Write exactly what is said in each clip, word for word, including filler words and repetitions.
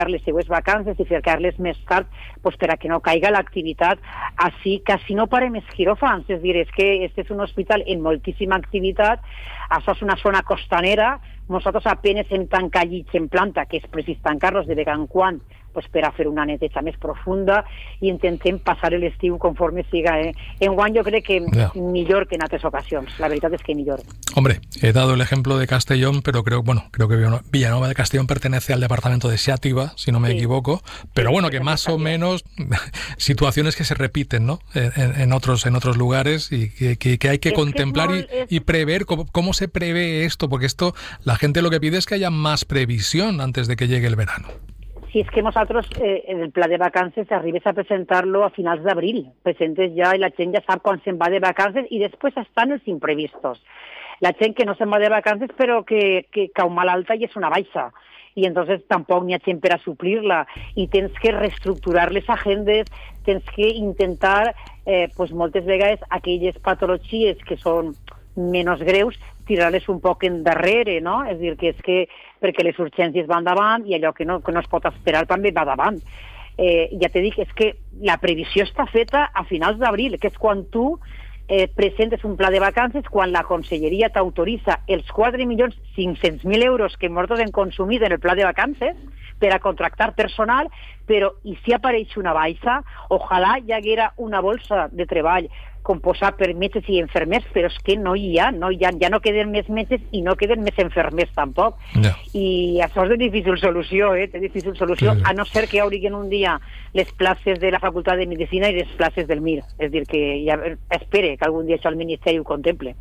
les seues vacances i ficar-les més tard pues, per a que no caiga l'activitat. Així que si no parem els quiròfans, és dir, és que este és un hospital en moltíssima activitat, això és una zona costanera, nosaltres apenas hem tancat llits en planta, que és precís tancar-los de vegada en quan, pues, per a fer una neteja més profunda i intentem passar l'estiu conforme siga. Eh? Enguany jo crec que yeah. millor que en altres ocasions, la veritat és que millor. Hombre, he dado el ejemplo de Castellón, pero creo, bueno, creo que Villanueva de Castellón pertenece al departamento de Xàtiva, si no me sí. equivoco, pero sí, bueno, que más o menos situaciones que se repiten, ¿no? En, en otros en otros lugares y que, que, que hay que es contemplar que y, es... y prever cómo, cómo se prevé esto, porque esto, la gente lo que pide es que haya más previsión antes de que llegue el verano. Si és que nosaltres, eh, en el pla de vacances, arribes a presentar-lo a finals d'abril. Presentes ja i la gent ja sap quan se'n va de vacances i després estan els imprevistos. La gent que no se'n va de vacances però que, que cau malalta i és una baixa. I entonces tampoc n'hi ha gent per a suplir-la. I tens que reestructurar les agendes, tens que intentar, eh, pues moltes vegades, aquelles patologies que són menys greus, tirar-les un poc endarrere, no? És dir, que és que perquè les urgències van davant i allò que no, que no es pot esperar també va davant. Eh, ja t'he dit, és que la previsió està feta a finals d'abril, que és quan tu eh, presentes un pla de vacances, quan la conselleria t'autoritza els quatre milions cinc-cents mil euros que nosaltres hem consumit en el pla de vacances per a contractar personal, però i si apareix una baixa, ojalà hi haguera una bolsa de treball composat per metges i infermers, però és que no hi ha, no hi ha, ja no queden més metges i no queden més infermers tampoc. No. I això és de difícil solució, eh? De difícil solució, sí. A no ser que obriguen un dia les places de la Facultat de Medicina i les places del M I R. És dir, que ja espere que algun dia això el Ministeri ho contemple.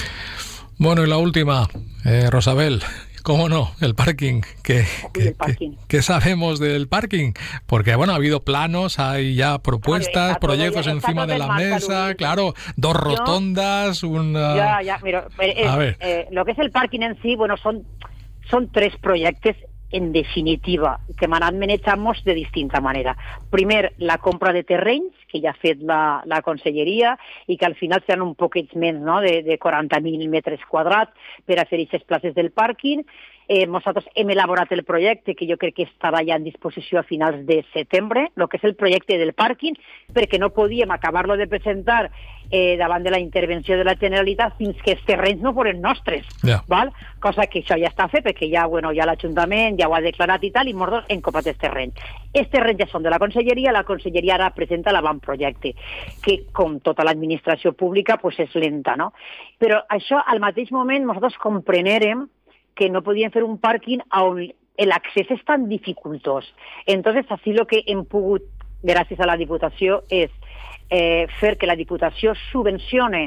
Bueno, y la última, eh, Rosabel, ¿cómo no? El parking. ¿Qué, qué, el parking. ¿Qué, qué sabemos del parking? Porque, bueno, ha habido planos, hay ya propuestas, no, proyectos ya, encima de la mesa, Luis. Claro, dos rotondas, Yo, una... Ya, ya, mira, eh, a ver. Eh, lo que es el parking en sí, bueno, son, son tres proyectos en definitiva, que m'han anat manejant de distinta manera. Primer, la compra de terrenys, que ja ha fet la, la conselleria, i que al final seran un poquets menys, no?, de, de quaranta mil metres quadrats per a fer aquestes places del pàrquing. Eh, nosaltres hem elaborat el projecte, que jo crec que estarà ja en disposició a finals de setembre, el que és el projecte del pàrquing, perquè no podíem acabar-lo de presentar eh, davant de la intervenció de la Generalitat fins que els terrenys no foren nostres, yeah. val? Cosa que això ja està fet, perquè ja, bueno, ja l'Ajuntament ja ho ha declarat i tal, i nosaltres hem comprat els terrenys. Els terrenys ja són de la conselleria, la conselleria ara presenta l'avantprojecte, que, com tota l'administració pública, pues és lenta, no? Però això, al mateix moment, nosaltres comprenérem que no podien fer un pàrquing on l'accés és tan dificultós. Entonces, així el que hem pogut, gràcies a la Diputació, és eh, fer que la Diputació subvencione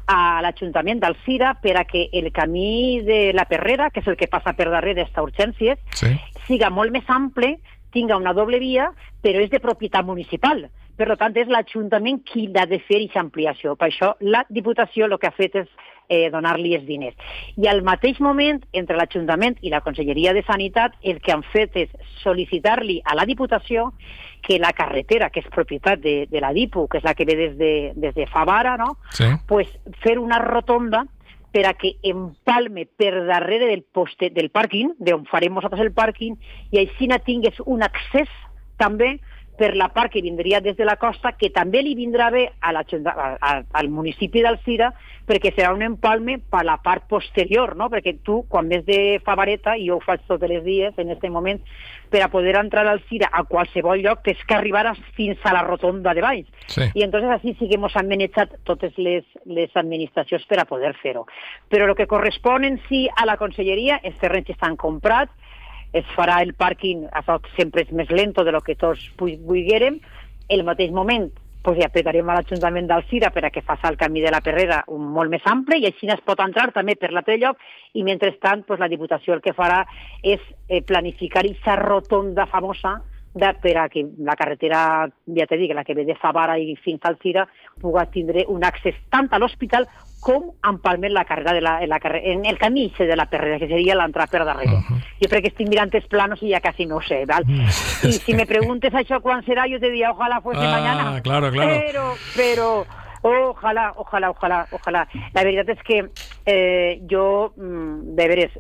a l'Ajuntament d'Alzira per a que el camí de la Perrera, que és el que passa per darrere d'esta urgències, sí. siga molt més ample, tinga una doble via, però és de propietat municipal. Per tant, és l'Ajuntament qui l'ha de fer aquesta ampliació. Per això, la Diputació el que ha fet és eh, donar-li els diners. I al mateix moment, entre l'Ajuntament i la Conselleria de Sanitat, el que han fet és sol·licitar-li a la Diputació que la carretera, que és propietat de, de la Dipu, que és la que ve des de, des de Favara, no? Sí. Pues fer una rotonda per a que empalme per darrere del, poste, del pàrquing, d'on farem nosaltres el pàrquing, i així no tingués un accés també per la part que vindria des de la costa, que també li vindrà bé a la, a, a, al municipi d'Alzira, perquè serà un empalme per la part posterior, no? Perquè tu, quan ves de Favareta, i jo ho faig tots els dies en aquest moment, per a poder entrar a Alzira a qualsevol lloc, tens que arribar fins a la rotonda de baix. Sí. I entonces així sí que ens han manejat totes les, les administracions per a poder fer-ho. Però el que correspon en si a la conselleria, els terrenys estan comprats, es farà el pàrquing, això sempre és més lento de lo que tots vulguérem. El mateix moment pues, ja apretarem a l'Ajuntament d'Alzira per a que faci el camí de la Perrera un molt més ample i així es pot entrar també per l'altre lloc i mentrestant pues, la Diputació el que farà és eh, planificar aquesta rotonda famosa de, per a que la carretera, ja t'he dit, la que ve de Favara i fins a Alzira pugui tindre un accés tant a l'hospital com empalment la carrera de la, la carrera, en el camí de la Perrera, que seria l'entrar per darrere. Uh -huh. Jo crec que estic mirant els planos i ja quasi no ho sé, ¿val? I si me preguntes això quan serà, jo te diria, ojalá fuese ah, mañana. Claro, claro. Pero, pero, ojalá, ojalá, ojalá, ojalá. La veritat és que Eh, jo, de veres,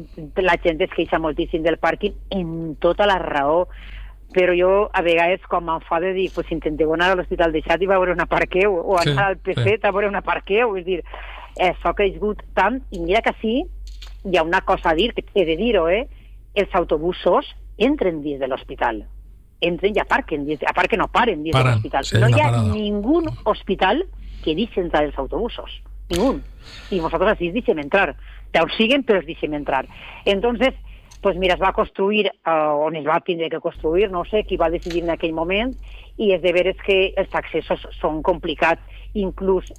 la gent es queixa moltíssim del pàrquing, en tota la raó, però jo a vegades com em fa de dir, pues intenteu anar a l'Hospital de Xàtiva a veure una parqueu, o anar sí, al P C sí. a veure una parqueu, és dir, això ha crescut tant, i mira que sí, hi ha una cosa a dir, que he de dir-ho, eh? Els autobusos entren dins de l'hospital, entren i aparquen, aparquen o paren dins Paran, de l'hospital. sí, no hi ha parada. ningú hospital que deixi entrar els autobusos, ningú. Y nosotros así dicen entrar, te siguen pero os dicen entrar. Entonces, pues mira, es va construir uh, on es va tindre que construir, no sé qui va decidir en aquell moment, i és de veres que els accessos són complicats. Inclús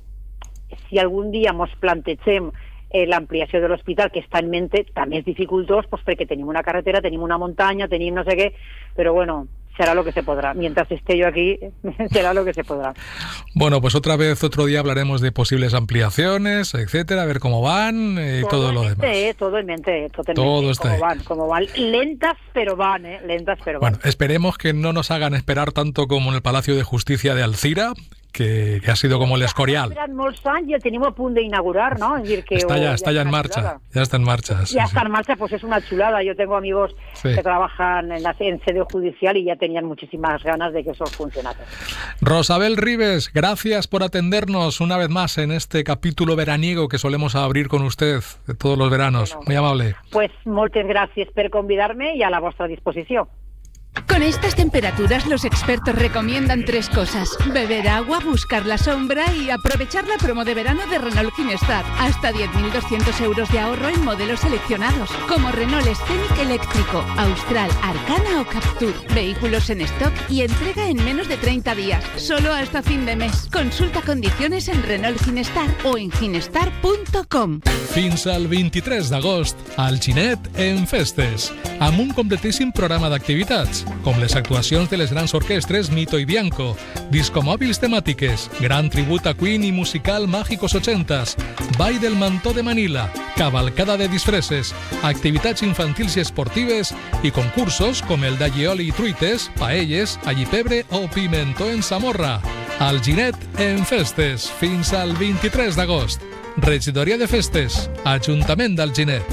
si algun dia ens plantegem eh, l'ampliació de l'hospital, que està en mente, també és dificultós, pues perquè tenim una carretera, tenim una muntanya, tenim no sé què, però bueno, será lo que se podrá. Mientras esté yo aquí, será lo que se podrá. Bueno, pues otra vez, otro día hablaremos de posibles ampliaciones, etcétera, a ver cómo van y todo, todo lo mente, demás. Eh, todo en mente, todo en todo mente. Está cómo ahí. van, cómo van. Lentas, pero van, ¿eh? Lentas, pero bueno, van. Bueno, esperemos que no nos hagan esperar tanto como en el Palacio de Justicia de Alcira, que, que ha sido como el Escorial. Esperan molts anys i el tenim a punt d'inaugurar, ¿no? Es decir, que está ya, oh, está ya, ya en marcha, chulada. ya está en marcha. Sí, ya está sí. en marcha, pues es una chulada. Yo tengo amigos sí. que trabajan en, la, en sede judicial y ya tenían muchísimas ganas de que eso funcionase. Rosabel Ribes, gracias por atendernos una vez más en este capítulo veraniego que solemos abrir con usted de todos los veranos. Bueno, muy amable. Pues moltes gràcies per convidar-me i a la vostra disposició. Con estas temperaturas los expertos recomiendan tres cosas: beber agua, buscar la sombra y aprovechar la promo de verano de Renault Kinestar. Hasta diez mil doscientos euros de ahorro en modelos seleccionados, como Renault Scenic eléctrico, Austral, Arcana o Captur. Vehículos en stock y entrega en menos de treinta días, solo hasta fin de mes. Consulta condiciones en Renault Kinestar o en ginestar punto com. Fins al vint-i-tres d'agost, al Ginet en festes, amb un completíssim programa d'activitats, com les actuacions de les grans orquestres Mito i Bianco, discomòbils temàtiques, gran tribut a Queen i musical Mágicos ochentas, Ball del Mantó de Manila, cavalcada de disfresses, activitats infantils i esportives i concursos com el d'allioli i truites, paelles, allipebre o pimentó en Zamorra. Al Ginet en festes, fins al vint-i-tres d'agost. Regidoria de Festes, Ajuntament del Ginet.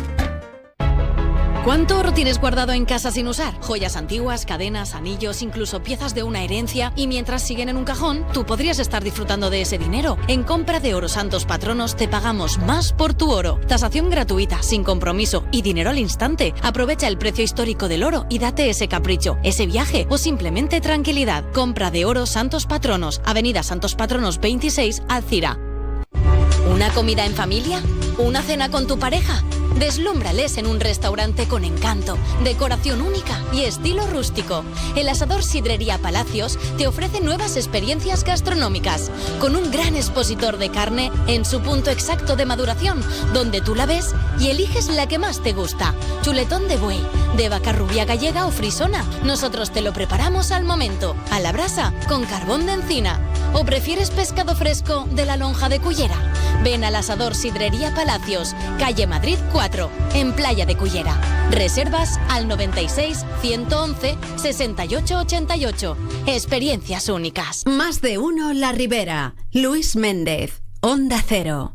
¿Cuánto oro tienes guardado en casa sin usar? Joyas antiguas, cadenas, anillos, incluso piezas de una herencia, y mientras siguen en un cajón, tú podrías estar disfrutando de ese dinero. En compra de Oro Santos Patronos te pagamos más por tu oro. Tasación gratuita, sin compromiso y dinero al instante. Aprovecha el precio histórico del oro y date ese capricho, ese viaje o simplemente tranquilidad. Compra de Oro Santos Patronos, Avenida Santos Patronos veintiséis, Alcira. ¿Una comida en familia? ¿Una cena con tu pareja? Deslúmbrales en un restaurante con encanto, decoración única y estilo rústico. El Asador Sidrería Palacios te ofrece nuevas experiencias gastronómicas, con un gran expositor de carne en su punto exacto de maduración, donde tú la ves y eliges la que más te gusta. Chuletón de buey, de vaca rubia gallega o frisona. Nosotros te lo preparamos al momento, a la brasa, con carbón de encina. ¿O prefieres pescado fresco de la lonja de Cullera? Ven al Asador Sidrería Palacios, calle Madrid cuatro, en Playa de Cullera. Reservas al noventa y seis, ciento once, sesenta y ocho ochenta y ocho. Experiencias únicas. Más de uno La Ribera. Luis Méndez, Onda Cero.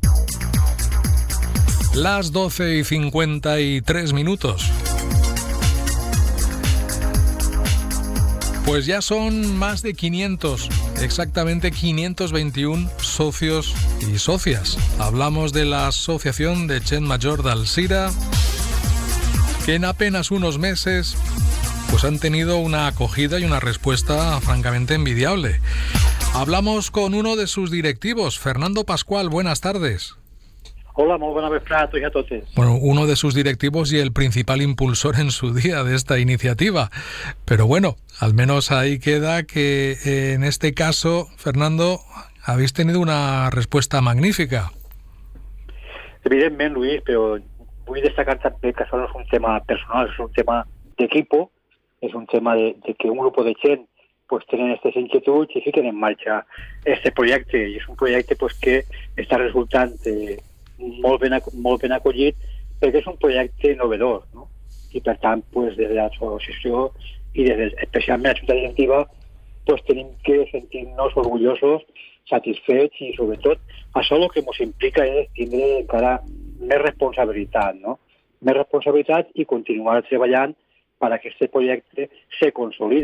Las doce y cincuenta y tres minutos. Pues ya son más de quinientos, exactamente quinientos veintiún socios y socias. Hablamos de la Asociación de Gent Major d'Alzira, que en apenas unos meses pues han tenido una acogida y una respuesta francamente envidiable. Hablamos con uno de sus directivos, Fernando Pascual. Buenas tardes. Hola, muy buenas tardes a todos y a todos. Bueno, uno de sus directivos y el principal impulsor en su día de esta iniciativa. Pero bueno, al menos ahí queda que eh, en este caso, Fernando, habéis tenido una respuesta magnífica. Evidentemente, Luis, pero voy a destacar también que eso no es un tema personal, es un tema de equipo, es un tema de, de que un grupo de gent pues tienen estas inquietuds y fiquen en marcha este proyecto, y es un proyecto pues que está resultando eh, molt ben, molt ben acollit, perquè és un projecte innovador, no? I per tant, pues, des de l'associació i des de, especialment la Junta Directiva, pues, tenim que sentir-nos orgullosos, satisfets, i sobretot això el que ens implica és tindre encara més responsabilitat, no? Més responsabilitat i continuar treballant per a que aquest projecte se consolidi.